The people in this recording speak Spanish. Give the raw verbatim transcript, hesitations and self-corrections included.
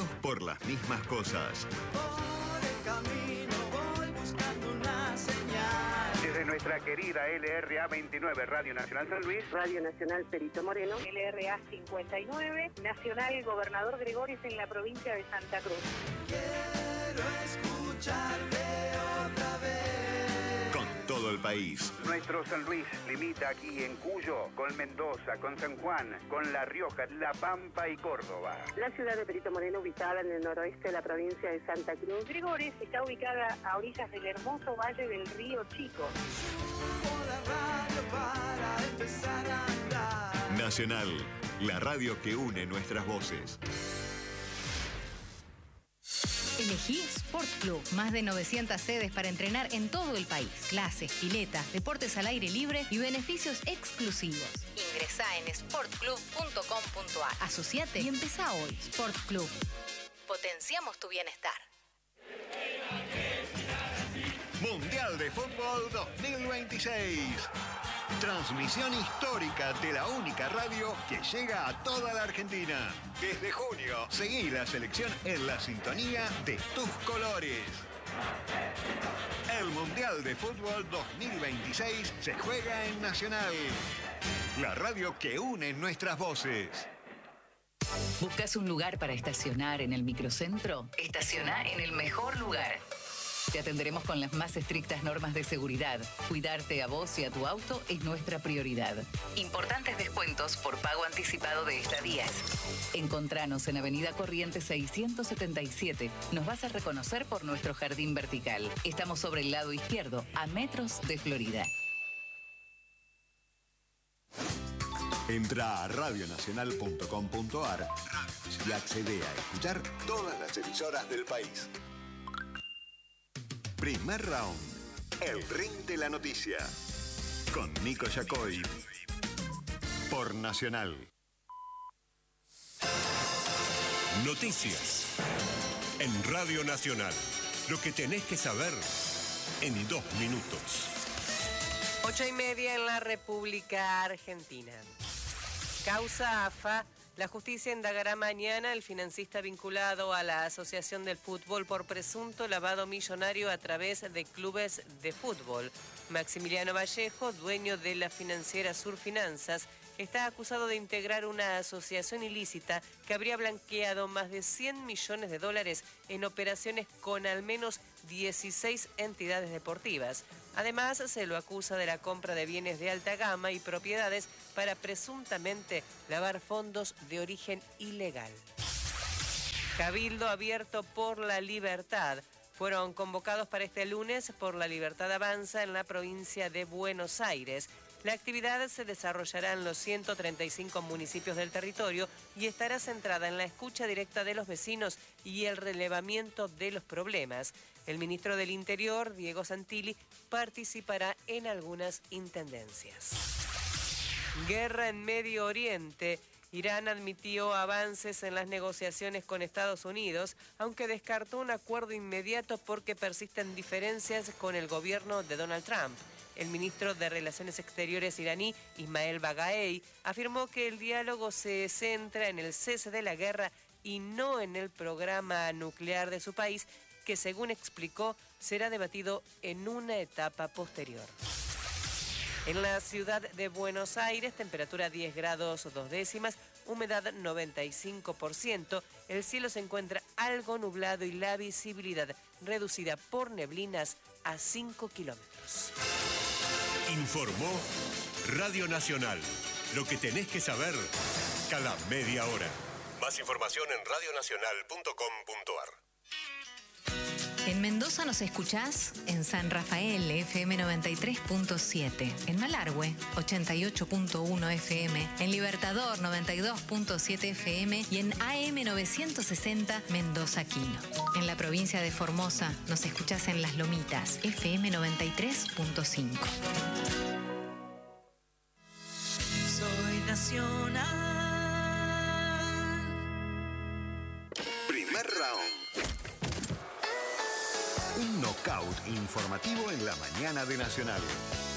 por las mismas cosas. Por el camino voy buscando una señal. Desde nuestra querida L R A veintinueve, Radio Nacional San Luis, Radio Nacional Perito Moreno, L R A cincuenta y nueve, Nacional Gobernador Gregores en la provincia de Santa Cruz. Quiero escucharte otra vez. Con todo el país. nuestro San Luis limita aquí en Cuyo con Mendoza, con San Juan, con La Rioja, La Pampa y Córdoba. La ciudad de Perito Moreno, ubicada en el noroeste de la provincia de Santa Cruz. Gregores está ubicada a orillas del hermoso valle del Río Chico. Subo la radio para empezar a andar. Nacional, la radio que une nuestras voces. Elegí Sport Club. Más de novecientas sedes para entrenar en todo el país. Clases, piletas, deportes al aire libre y beneficios exclusivos. Ingresá en sport club punto com punto a r. Asociate y empezá hoy. Sport Club. Potenciamos tu bienestar. Mundial de Fútbol dos mil veintiséis. Transmisión histórica de la única radio que llega a toda la Argentina. Desde junio, seguí la selección en la sintonía de tus colores. El Mundial de Fútbol dos mil veintiséis se juega en Nacional. La radio que une nuestras voces. ¿Buscas un lugar para estacionar en el microcentro? Estaciona en el mejor lugar. Te atenderemos con las más estrictas normas de seguridad. Cuidarte a vos y a tu auto es nuestra prioridad. Importantes descuentos por pago anticipado de estadías. Encontranos en Avenida Corrientes seiscientos setenta y siete. Nos vas a reconocer por nuestro jardín vertical. Estamos sobre el lado izquierdo, a metros de Florida. Entra a radio nacional punto com punto a r y accede a escuchar todas las emisoras del país. Primer round. El ring de la noticia. Con Nico Yacoy. Por Nacional. Noticias. En Radio Nacional. Lo que tenés que saber en dos minutos. Ocho y media en la República Argentina. Causa A F A. La justicia indagará mañana al financista vinculado a la Asociación del Fútbol por presunto lavado millonario a través de clubes de fútbol. Maximiliano Vallejo, dueño de la financiera Surfinanzas, está acusado de integrar una asociación ilícita que habría blanqueado más de cien millones de dólares en operaciones con al menos dieciséis entidades deportivas. Además, se lo acusa de la compra de bienes de alta gama y propiedades para presuntamente lavar fondos de origen ilegal. Cabildo abierto por la libertad. Fueron convocados para este lunes por La Libertad Avanza en la provincia de Buenos Aires. La actividad se desarrollará en los ciento treinta y cinco municipios del territorio y estará centrada en la escucha directa de los vecinos y el relevamiento de los problemas. El ministro del Interior, Diego Santilli, participará en algunas intendencias. Guerra en Medio Oriente. Irán admitió avances en las negociaciones con Estados Unidos, aunque descartó un acuerdo inmediato porque persisten diferencias con el gobierno de Donald Trump. El ministro de Relaciones Exteriores iraní, Ismael Bagaei, afirmó que el diálogo se centra en el cese de la guerra y no en el programa nuclear de su país, que según explicó será debatido en una etapa posterior. En la ciudad de Buenos Aires, temperatura diez grados dos décimas, humedad noventa y cinco por ciento, el cielo se encuentra algo nublado y la visibilidad reducida por neblinas a cinco kilómetros. Informó Radio Nacional. Lo que tenés que saber cada media hora. Más información en radio nacional punto com punto a r. En Mendoza nos escuchás en San Rafael, F M noventa y tres punto siete. En Malargüe, ochenta y ocho punto uno F M. En Libertador, noventa y dos punto siete F M. Y en A M novecientos sesenta, Mendoza Quino. En la provincia de Formosa nos escuchás en Las Lomitas, F M noventa y tres punto cinco. Soy nacional. Primer round. Un knockout informativo en la mañana de Nacional.